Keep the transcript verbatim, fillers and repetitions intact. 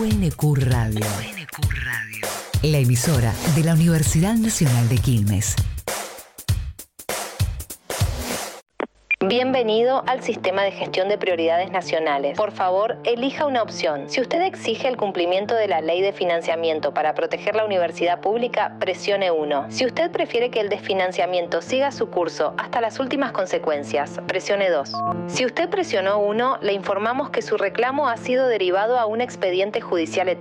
U N Q Radio. U N Q Radio. La emisora de la Universidad Nacional de Quilmes. Bienvenido al Sistema de Gestión de Prioridades Nacionales. Por favor, elija una opción. Si usted exige el cumplimiento de la Ley de Financiamiento para proteger la universidad pública, presione uno. Si usted prefiere que el desfinanciamiento siga su curso hasta las últimas consecuencias, presione dos. Si usted presionó uno, le informamos que su reclamo ha sido derivado a un expediente judicial